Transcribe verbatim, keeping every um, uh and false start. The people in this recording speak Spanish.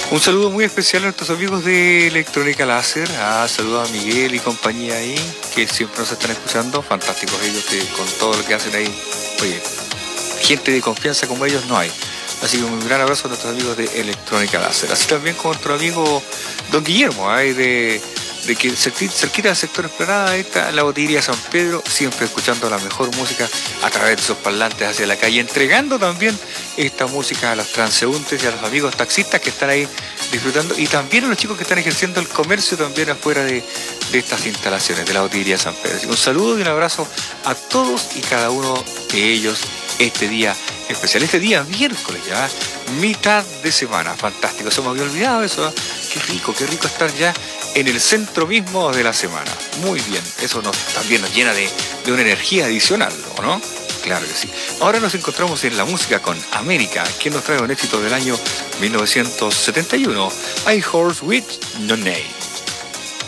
Un saludo muy especial a nuestros amigos de Electrónica Láser. Ah, saludos a Miguel y compañía ahí, que siempre nos están escuchando. Fantásticos ellos, que con todo lo que hacen ahí. Oye, gente de confianza como ellos no hay. Así que un gran abrazo a nuestros amigos de Electrónica Láser. Así también con nuestro amigo Don Guillermo, ahí de, de que cerquita del sector Explanada, ahí está la botillería San Pedro, siempre escuchando la mejor música a través de sus parlantes hacia la calle, entregando también esta música a los transeúntes y a los amigos taxistas que están ahí disfrutando, y también a los chicos que están ejerciendo el comercio también afuera de, de estas instalaciones de la botillería San Pedro. Así que un saludo y un abrazo a todos y cada uno de ellos este día especial, este día miércoles ya, mitad de semana. Fantástico, se me había olvidado eso, ¿eh? Qué rico, qué rico estar ya en el centro mismo de la semana. Muy bien, eso nos, también nos llena de, de una energía adicional, ¿o no? Claro que sí. Ahora nos encontramos en la música con América, quien nos trae un éxito del año mil novecientos setenta y uno, I Horse with No Name.